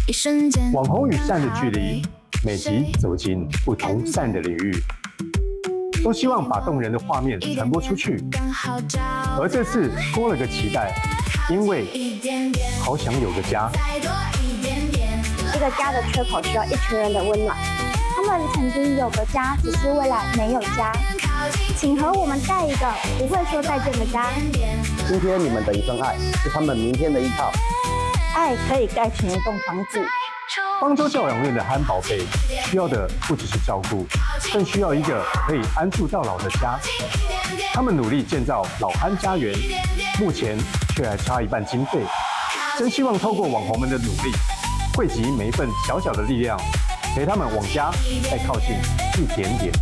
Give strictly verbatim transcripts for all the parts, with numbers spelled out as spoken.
网红与善的距离，每集走进不同善的领域，都希望把动人的画面传播出去。而这次多了个期待，因为好想有个家。 这个家的缺口需要一群人的温暖。他们曾经有个家，只是未来没有家。请和我们盖一个不会说再见的家。 今天你们的一份爱，是他们明天的依靠。 爱可以盖成一栋房子。 方舟教养院的憨宝贝，需要的不只是照顾，更需要一个可以安住到老的家。他们努力建造老憨家园，目前却还差一半经费。真希望透过网红们的努力，汇集每一份小小的力量，陪他们往家再靠近一点点。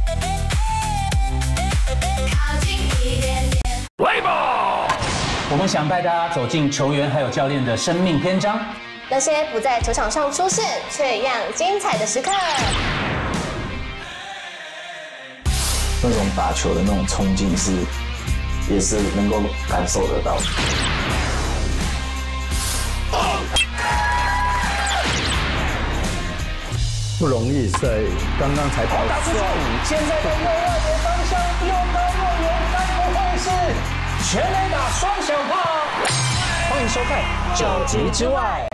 我们想带大家走进球员还有教练的生命篇章， 那些不在球场上出现却一样精彩的时刻。 那种打球的那种冲劲是，也是能够感受得到的。 不容易，在刚刚才保打出去，现在的右外野方向又高又远，该不会是全垒打双响炮？欢迎收看《九局之外》。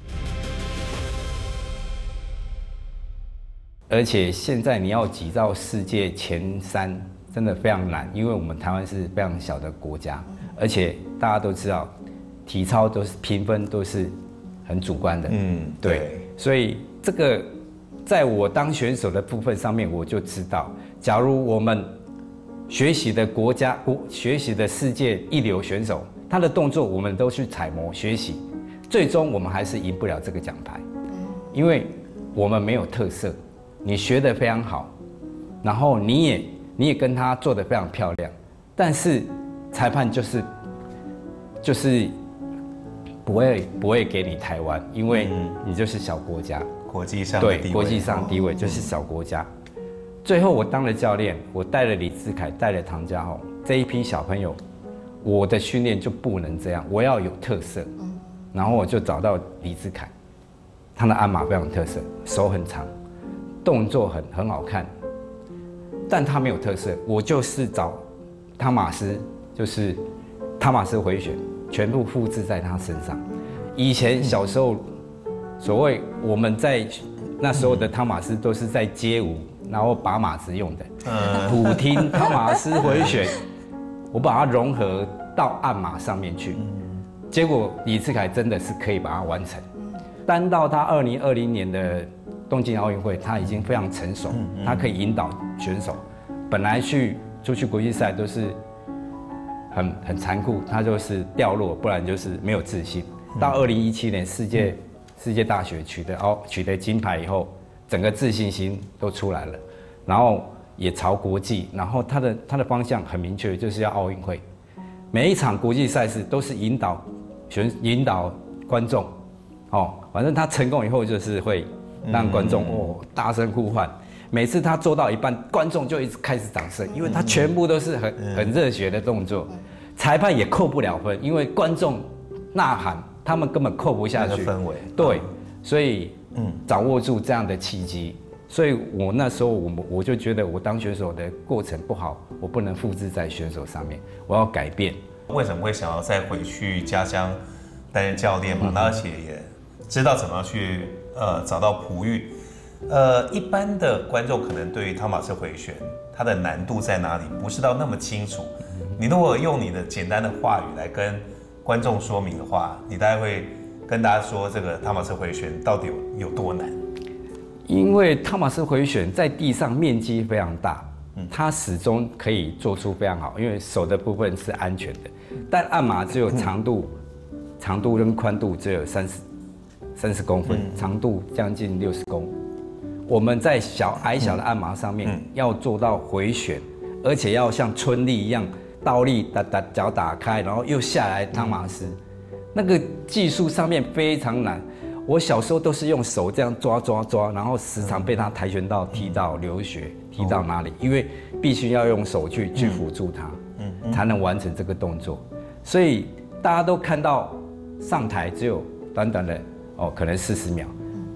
而且现在你要挤到世界前三，真的非常难，因为我们台湾是非常小的国家，而且大家都知道，体操都是评分都是很主观的，嗯，对，所以这个在我当选手的部分上面，我就知道，假如我们学习的国家、国学习的世界一流选手，他的动作我们都去揣摩学习，最终我们还是赢不了这个奖牌，因为我们没有特色。你学得非常好，然后你也你也跟他做得非常漂亮，但是裁判就是就是不会不会给你台湾，因为你就是小国家， 国际上的地位对国际上地位就是小国家。最后我当了教练，我带了李志凯，带了唐家宏这一批小朋友，我的训练就不能这样，我要有特色。然后我就找到李志凯，他的鞍马非常有特色，手很长。动作很很好看，但他没有特色。我就是找汤马斯，就是汤马斯回旋，全部复制在他身上。以前小时候，所谓我们在那时候的汤马斯都是在街舞，然后把马子用的，普听汤马斯回旋，我把它融合到鞍马上面去。结果李志凯真的是可以把它完成。单到他二零二零年的东京奥运会，他已经非常成熟，他可以引导选手。本来去出去国际赛都是很很残酷，他就是掉落，不然就是没有自信。到二零一七年世界世界大学取得哦取得金牌以后，整个自信心都出来了，然后也朝国际，然后他的他的方向很明确，就是要奥运会。每一场国际赛事都是引导选引导观众，哦，反正他成功以后就是会让观众哦大声呼唤。每次他做到一半，观众就一直开始掌声，因为他全部都是很很热血的动作，裁判也扣不了分，因为观众呐喊，他们根本扣不下去。 氛围对，所以嗯掌握住这样的契机，所以我那时候我我就觉得我当选手的过程不好，我不能复制在选手上面，我要改变。 为什么会想要再回去家乡担任教练嘛？嗯、而且也知道怎么去呃找到璞玉。呃，一般的观众可能对于汤马斯回旋它的难度在哪里不是到那么清楚。你如果用你的简单的话语来跟观众说明的话，你大概会跟大家说这个汤马斯回旋到底有有多难？ 因为汤马斯回旋在地上面积非常大，它始终可以做出非常好，因为手的部分是安全的，但鞍马只有长度、长度跟宽度只有三十三十公分，长度将近六十公。我们在小矮小的鞍马上面要做到回旋，而且要像春丽一样倒立，打打脚打开，然后又下来汤马斯，那个技术上面非常难。我小时候都是用手这样抓抓抓，然后时常被他跆拳道踢到流血，踢到哪里？因为必须要用手去去辅助他，才能完成这个动作。所以大家都看到上台只有短短的哦，可能四十秒。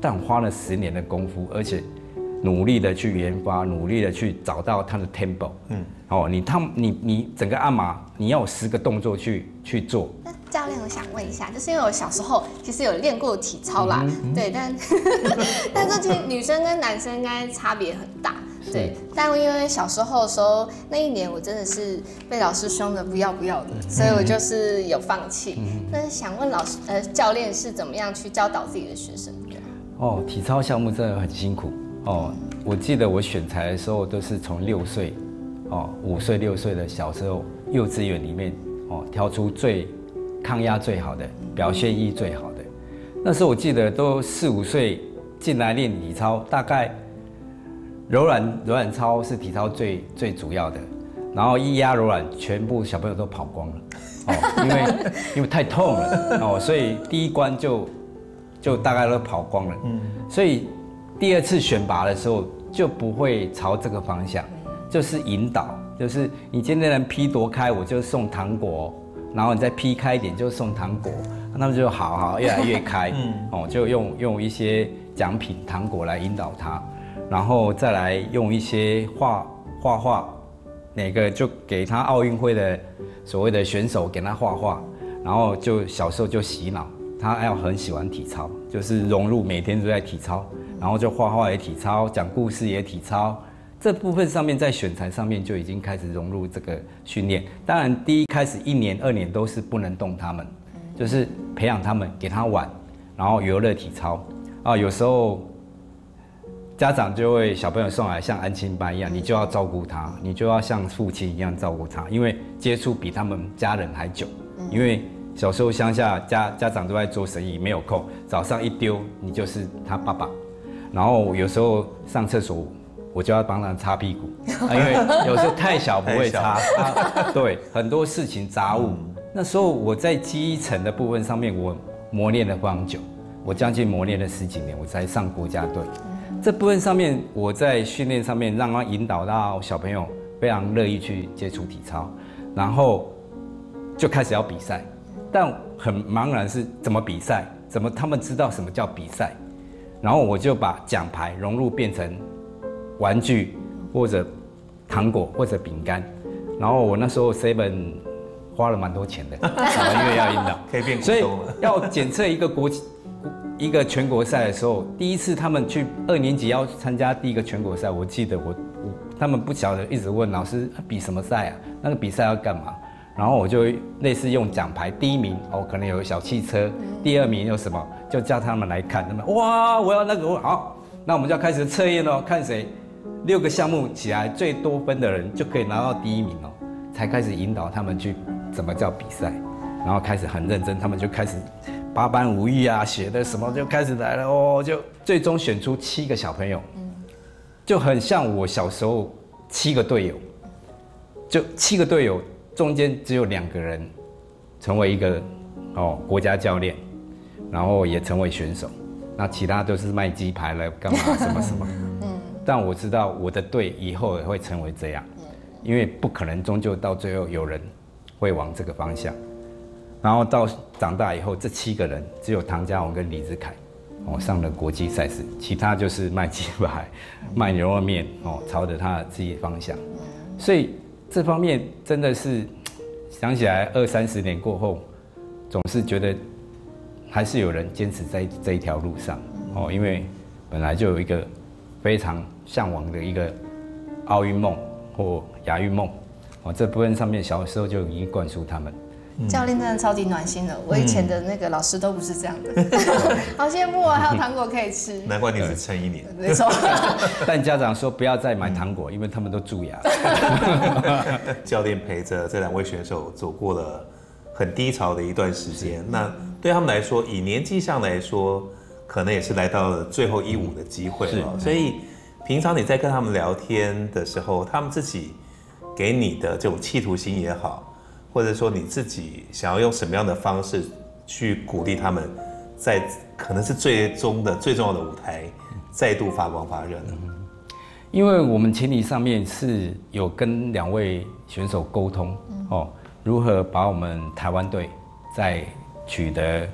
但花了十年的功夫，而且努力的去研发，努力的去找到它的 tempo。嗯，哦，你他你你整个鞍马，你要有十个动作去去做。 那教练，我想问一下，就是因为我小时候其实有练过体操啦，嗯嗯对，但但这其实女生跟男生应该差别很大。对，但因为小时候的时候，那一年我真的是被老师凶的不要不要的，嗯、所以我就是有放弃。嗯、那想问老师，呃，教练是怎么样去教导自己的学生的？ 哦，体操项目真的很辛苦哦。我记得我选材的时候都是从六岁，哦，五岁六岁的小时候，幼稚园里面哦挑出最抗压最好的、表现力最好的。那时候我记得都四五岁进来练体操，大概。柔软柔软操是体操最最主要的，然后一压柔软，全部小朋友都跑光了，哦，因为因为太痛了，哦，所以第一关就就大概都跑光了，嗯，所以第二次选拔的时候就不会朝这个方向，就是引导，就是你今天能劈多开，我就送糖果，然后你再劈开一点就送糖果，那么就好好越来越开，嗯，哦，就用用一些奖品糖果来引导他。然后再来用一些画画画，哪个就给他奥运会的所谓的选手给他画画，然后就小时候就洗脑，他要很喜欢体操，就是融入每天都在体操，然后就画画也体操，讲故事也体操，这部分上面在选材上面就已经开始融入这个训练。当然第一开始一年二年都是不能动他们，就是培养他们给他玩，然后游乐体操啊，有时候。家长就会小朋友送来像安亲班一样，你就要照顾他，你就要像父亲一样照顾他，因为接触比他们家人还久。因为小时候乡下家家长都在做生意，没有空，早上一丢你就是他爸爸，然后有时候上厕所我就要帮他擦屁股，因为有时候太小不会擦，啊、对，很多事情杂物。那时候我在基层的部分上面，我磨练了非常久，我将近磨练了十几年，我才上国家队。这部分上面，我在训练上面让他引导到小朋友非常乐意去接触体操，然后就开始要比赛，但很茫然是怎么比赛，怎么他们知道什么叫比赛，然后我就把奖牌融入变成玩具或者糖果或者饼干，然后我那时候 seven 花了蛮多钱的，因为要引导， 可以变股东了， 所以要检测一个国际。一个全国赛的时候，第一次他们去二年级要参加第一个全国赛，我记得我我他们不晓得，一直问老师、啊、比什么赛啊？那个比赛要干嘛？然后我就类似用奖牌，第一名哦可能有小汽车，第二名有什么，就叫他们来看，他们哇我要那个好，那我们就要开始测验哦，看谁六个项目起来最多分的人就可以拿到第一名哦，才开始引导他们去怎么叫比赛，然后开始很认真，他们就开始。八般武艺啊，写的什么就开始来了哦，就最终选出七个小朋友，就很像我小时候七个队友，就七个队友中间只有两个人成为一个哦国家教练，然后也成为选手，那其他都是卖鸡排了，干嘛什么什么，但我知道我的队以后也会成为这样，因为不可能终究到最后有人会往这个方向。然后到长大以后，这七个人只有唐家宏跟李志凯，哦上了国际赛事，其他就是卖鸡排、卖牛肉面，哦朝着他自己的方向。所以这方面真的是想起来二三十年过后，总是觉得还是有人坚持在这一条路上，哦因为本来就有一个非常向往的一个奥运梦或亚运梦，哦这部分上面小时候就已经灌输他们。 教练真的超级暖心的，我以前的那个老师都不是这样的，好羡慕啊！还有糖果可以吃， 难怪你只撑一年。 没错。 但家长说不要再买糖果，因为他们都蛀牙。 教练陪着这两位选手走过了很低潮的一段时间，那对他们来说，以年纪上来说，可能也是来到了最后一舞的机会了。所以平常你在跟他们聊天的时候，他们自己给你的这种企图心也好。或者说你自己想要用什么样的方式去鼓励他们，在可能是最终的最重要的舞台再度发光发热呢？ 因为我们情理上面是有跟两位选手沟通哦，如何把我们台湾队在取得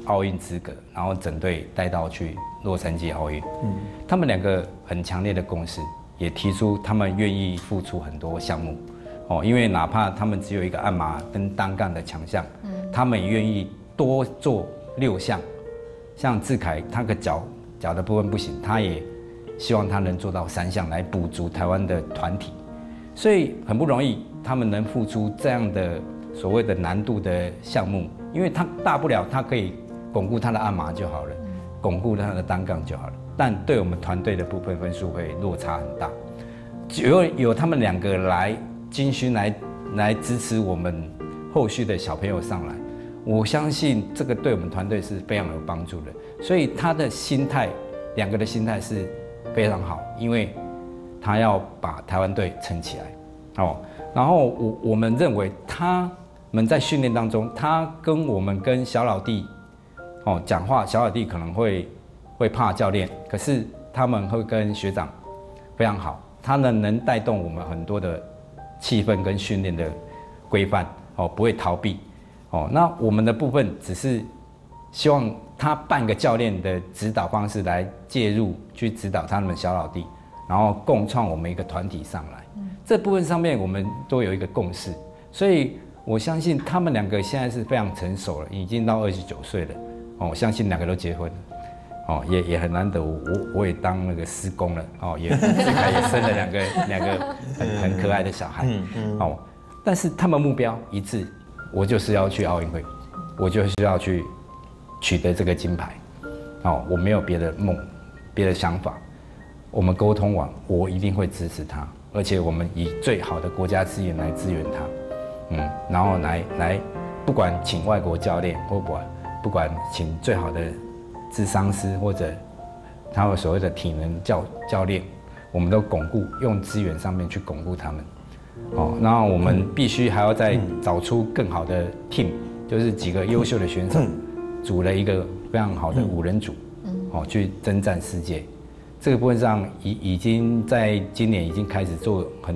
奥运资格，然后整队带到去洛杉矶奥运。嗯，他们两个很强烈的共识，也提出他们愿意付出很多项目。哦，因为哪怕他们只有一个按马跟单杠的强项，嗯，他们也愿意多做六项。像志凯，他个脚脚的部分不行，他也希望他能做到三项来补足台湾的团体，所以很不容易，他们能付出这样的所谓的难度的项目，因为他大不了他可以巩固他的按马就好了，巩固他的单杠就好了，但对我们团队的部分分数会落差很大，有有他们两个来。金勋来来支持我们后续的小朋友上来，我相信这个对我们团队是非常有帮助的。所以他的心态，两个的心态是非常好，因为他要把台湾队撑起来。哦，然后我我们认为他们在训练当中，他跟我们跟小老弟哦讲话，小老弟可能会会怕教练，可是他们会跟学长非常好，他们能带动我们很多的。气氛跟训练的规范哦，不会逃避哦。那我们的部分只是希望他半个教练的指导方式来介入，去指导他们小老弟，然后共创我们一个团体上来。嗯、这部分上面我们都有一个共识，所以我相信他们两个现在是非常成熟了，已经到二十九岁了哦。我相信两个都结婚了。哦，也也很难得，我我也当那个师公了，哦，也志凯也生了两个两个很很可爱的小孩，嗯嗯，哦，但是他们目标一致，我就是要去奥运会，我就是要去取得这个金牌，哦，我没有别的梦，别的想法，我们沟通完，我一定会支持他，而且我们以最好的国家资源来支援他，嗯，然后来来，不管请外国教练，或不管不管请最好的。諮商師或者他們所謂的體能教教練，我們都鞏固用資源上面去鞏固他們。哦，然後我們必須還要再找出更好的 team， 就是幾個優秀的選手，組了一個非常好的五人組，哦，去征戰世界。這個部分上已已經在今年已經開始做很。